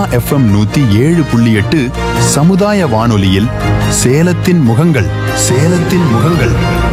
FM 107.8 சமுதாய வானொலியில் சேலத்தின் முகங்கள் சேலத்தின் முகங்கள்.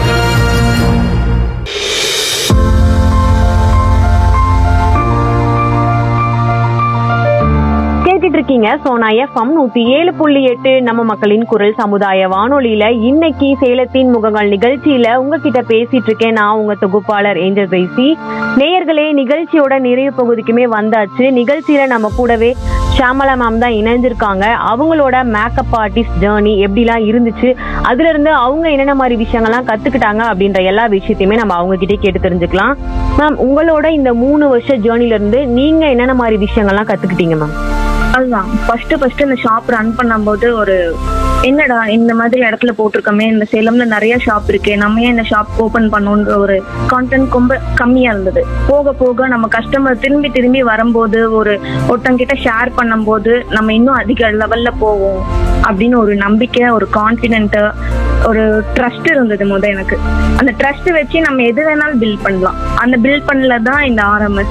இருக்கீங்க சோனா FM 107.8 நம்ம மக்களின் குரல் சமுதாய வானொலியில இன்னைக்கு சேலத்தின் முகங்கள் நிகழ்ச்சியில உங்ககிட்ட பேசிட்டு இருக்கேன். நான் உங்க தொகுப்பாளர் ஏஞ்சல் கிரேசி. நேயர்களே, நிகழ்ச்சியோட நிறைவு பகுதிக்குமே வந்தாச்சு. நிகழ்ச்சியில நம்ம கூடவே ஷாமலா மேம் தான் இணைஞ்சிருக்காங்க. அவங்களோட மேக்கப் ஆர்டிஸ்ட் ஜேர்னி எப்படிலாம் இருந்துச்சு, அதுல இருந்து அவங்க என்னென்ன மாதிரி விஷயங்கள்லாம் கத்துக்கிட்டாங்க அப்படின்ற எல்லா விஷயத்தையுமே நம்ம அவங்க கிட்டே கேட்டு தெரிஞ்சுக்கலாம். மேம், உங்களோட இந்த 3 வருஷ ஜேர்னில இருந்து நீங்க என்னென்ன மாதிரி விஷயங்கள்லாம் கத்துக்கிட்டீங்க மேம்? அதுதான் ஃபர்ஸ்ட் இந்த ஷாப் ரன் பண்ணும்போது ஒரு என்னடா இந்த மாதிரி இடத்துல போட்டிருக்கோமே, இந்த சேலம்ல நிறைய ஷாப் இருக்கு, நம்ம ஏன் இந்த ஷாப் ஓபன் பண்ணணுன்ற ஒரு கான்டென்ட் ரொம்ப கம்மியா இருந்தது. போக போக நம்ம கஸ்டமர் திரும்பி வரும்போது ஒருத்தங்கிட்ட ஷேர் பண்ணும்போது நம்ம இன்னும் அதிக லெவல்ல போவோம் அப்படின்னு ஒரு நம்பிக்கை, ஒரு கான்ஃபிடென்ட், ஒரு ட்ரஸ்ட் இருந்தது எனக்கு. அந்த ட்ரஸ்ட் வச்சு நம்ம எது வேணாலும் பில்ட் பண்ணலாம். அந்த பில்ட் பண்ணலதான் இந்த RMS.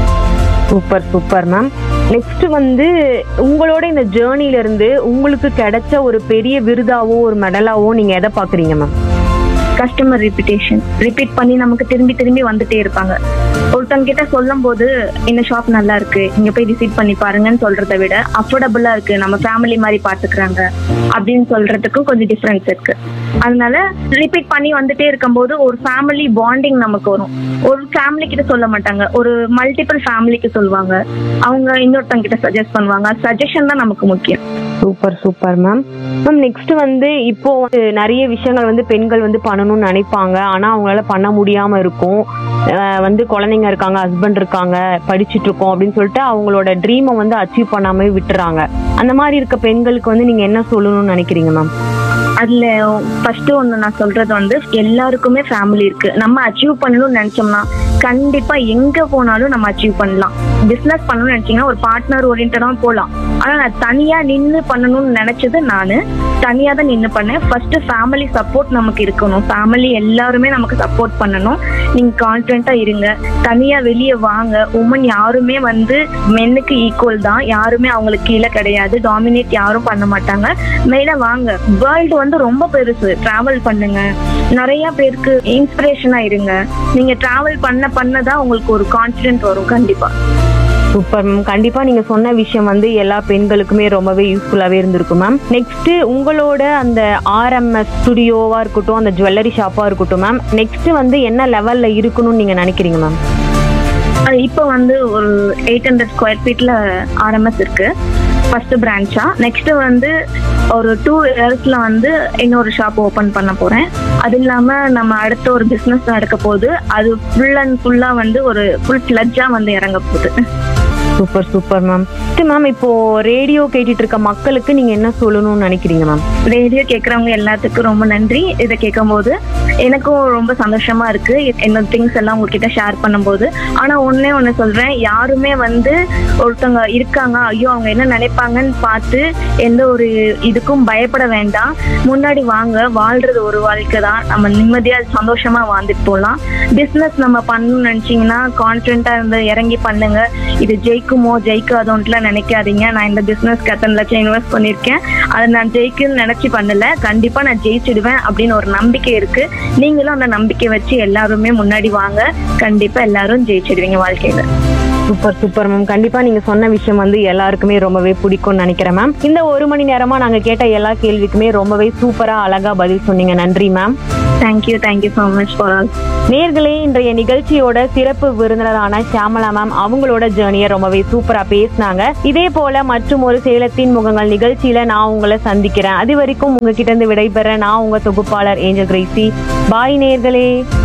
Super ma'am. நெக்ஸ்ட் உங்களோட இந்த ஜேர்னில இருந்து உங்களுக்கு கிடைச்ச ஒரு பெரிய விருதாவோ ஒரு மெடலாவோ நீங்க எதை பாக்குறீங்க மேம்? Customer repetition. ரிப்பீட் பண்ணி நமக்கு திரும்பி வந்துட்டே இருப்பாங்க. ஒருத்தங்க கிட்ட சொல்லும் போது இந்த ஷாப் நல்லா இருக்கு, இங்க போய் விசிட் பண்ணி பாருங்கன்னு சொல்றதை விட அஃபோர்டபுளா இருக்கு, நம்ம ஃபேமிலி மாதிரி பாத்துக்கிறாங்க அப்படின்னு சொல்றதுக்கும் கொஞ்சம் டிஃபரன்ஸ் இருக்கு. அதனால ரிப்பீட் பண்ணி வந்துட்டே இருக்கும்போது ஒரு ஃபேமிலி பாண்டிங் நமக்கு வரும். ஒரு ஃபேமிலி கிட்ட சொல்ல மாட்டாங்க, ஒரு மல்டிபிள் ஃபேமிலிக்கு சொல்லுவாங்க. அவங்க இன்னொருத்தங்க கிட்ட சஜஸ்ட் பண்ணுவாங்க. சஜஷன் தான் நமக்கு முக்கியம். Super ma'am. நெக்ஸ்ட் இப்போ நிறைய விஷயங்கள் பெண்கள் பண்ணணும்னு நினைப்பாங்க, ஆனா அவங்களால பண்ண முடியாம இருக்கும். குழந்தைங்க இருக்காங்க, ஹஸ்பண்ட் இருக்காங்க, படிச்சுட்டு இருக்கோம் அப்படின்னு சொல்லிட்டு அவங்களோட ட்ரீமை அச்சீவ் பண்ணாம விட்டுறாங்க. அந்த மாதிரி இருக்க பெண்களுக்கு நீங்க என்ன சொல்லணும்னு நினைக்கிறீங்க மேம்? அதுல ஃபர்ஸ்ட் ஒண்ணு நான் சொல்றது எல்லாருக்குமே ஃபேமிலி இருக்கு. நம்ம அச்சீவ் பண்ணணும்னு நினைச்சோம்னா கண்டிப்பா எங்க போனாலும் நம்ம அச்சீவ் பண்ணலாம். பிசினஸ் பண்ணணும்னு நினைச்சீங்கன்னா ஒரு பார்ட்னர் ஓரியன்டா போலாம். ஆனா நான் தனியா நின்னு பண்ணணும்னு நினைச்சது நானு தனியா தான் நின்னு பண்ணேன். ஃபர்ஸ்ட் ஃபேமிலி சப்போர்ட் நமக்கு இருக்கணும். ஃபேமிலி எல்லாருமே நமக்கு சப்போர்ட் பண்ணணும். நீங்க கான்ஃபிடென்ட்டா இருங்க, தனியா வெளியே வாங்க. உமன் யாருமே மென்னுக்கு ஈக்குவல் தான், யாருமே அவங்களுக்கு கீழே கிடையாது. டாமினேட் யாரும் பண்ண மாட்டாங்க. மேல வாங்க. வேர்ல்டு ரொம்ப பெருசு. டிராவல் பண்ணுங்க, நிறைய பேருக்கு இன்ஸ்பிரேஷனா இருங்க. நீங்க டிராவல் பண்ணதான் உங்களுக்கு ஒரு கான்ஃபிடென்ட் வரும் கண்டிப்பா. Super ma'am. கண்டிப்பா நீங்க சொன்ன விஷயம் எல்லா பெண்களுக்குமே ரொம்பவே யூஸ்ஃபுல்லாவே இருந்திருக்கும் மேம். நெக்ஸ்ட் உங்களோட அந்த RMS ஸ்டுடியோவா இருக்கட்டும், அந்த ஜுவல்லரி ஷாப்பா இருக்கட்டும் மேம், நெக்ஸ்ட் என்ன லெவல்ல இருக்கணும்னு நீங்க நினைக்கிறீங்க மேம்? இப்போ ஒரு 800 ஸ்கொயர் ஃபீட்ல RMS இருக்கு ஃபர்ஸ்ட் பிரான்ச்சா. நெக்ஸ்ட் ஒரு 2 இயர்ஸ்ல இன்னொரு ஷாப் ஓபன் பண்ண போறேன். அது இல்லாம நம்ம அடுத்த ஒரு பிசினஸ் நடக்க போகுது. அது ஃபுல் அண்ட் ஃபுல்லா ஒரு ஃபுல் ஃபிளட்ஜா இறங்க போகுது. Super ma'am. மேம், இப்போ ரேடியோ கேட்டுட்டு இருக்க மக்களுக்கு நீங்க என்ன சொல்லணும்னு நினைக்கிறீங்க மேம்? ரேடியோ கேட்கறவங்க எல்லாத்துக்கும் ரொம்ப நன்றி. இதை கேட்கும் போது எனக்கும் ரொம்ப சந்தோஷமா இருக்கு, என்னோட திங்ஸ் எல்லாம் உங்ககிட்ட ஷேர் பண்ணும்போது. ஆனா ஒண்ணு சொல்றேன், யாருமே ஒருத்தவங்க இருக்காங்க, ஐயோ அவங்க என்ன நினைப்பாங்கன்னு பார்த்து எந்த ஒரு இதுக்கும் பயப்பட வேண்டாம். முன்னாடி வாங்க. வாழ்றது ஒரு வாழ்க்கை தான், நம்ம நிம்மதியா சந்தோஷமா வாழ்ந்துட்டு போகலாம். பிசினஸ் நம்ம பண்ணணும்னு நினைச்சீங்கன்னா கான்ஃபிடென்ட்டா இருந்து இறங்கி பண்ணுங்க. இது ஜெயிக்குமோ ஜெயிக்காதோன்ட்டுலாம் நினைக்காதீங்க. நான் இந்த பிசினஸ்க்கு 10 லட்சம் இன்வெஸ்ட் பண்ணிருக்கேன், அதை நான் ஜெயிக்குன்னு நினைச்சு பண்ணல. கண்டிப்பா நான் ஜெயிச்சிடுவேன் அப்படின்னு ஒரு நம்பிக்கை இருக்கு. நீங்களும் அந்த நம்பிக்கை வச்சு எல்லாருமே முன்னாடி வாங்க. கண்டிப்பா எல்லாரும் ஜெயிச்சிடுவீங்க வாழ்க்கையில. Super ma'am. கண்டிப்பா நீங்க சொன்ன விஷயம் எல்லாருக்குமே ரொம்பவே பிடிக்கும்னு நினைக்கிறேன் மேம். இந்த 1 மணி நேரமா நாங்க கேட்ட எல்லா கேள்விக்குமே ரொம்பவே சூப்பரா அழகா பதில் சொன்னீங்க. நன்றி ma'am. Thank you so much for all. நேர்களே, இன்றைய நிகழ்ச்சியோட சிறப்பு விருந்தினரான ஷியாமலா மேம் அவங்களோட ஜேர்னியை ரொம்பவே சூப்பரா பேசினாங்க. இதே போல மற்றும் ஒரு சேலத்தின் முகங்கள் நிகழ்ச்சியில நான் உங்களை சந்திக்கிறேன். அது வரைக்கும் உங்ககிட்ட இருந்து விடைபெற நான் உங்க தொகுப்பாளர் ஏஞ்சல் கிரேசி. பாய் நேர்களே.